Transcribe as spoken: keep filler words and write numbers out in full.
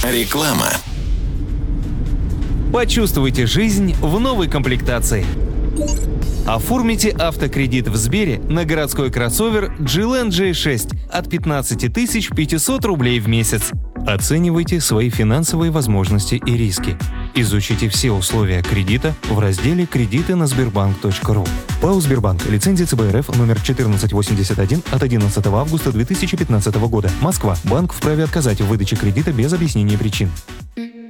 Реклама. Почувствуйте жизнь в новой комплектации. Оформите автокредит в Сбере на городской кроссовер джи эл эн джей шесть от пятнадцать тысяч пятьсот рублей в месяц. Оценивайте свои финансовые возможности и риски. Изучите все условия кредита в разделе «Кредиты на сбербанк точка ру». ПАО «Сбербанк». Лицензия цэ бэ эр эф номер четырнадцать восемьдесят один от одиннадцатого августа две тысячи пятнадцатого года. Москва. Банк вправе отказать в выдаче кредита без объяснения причин.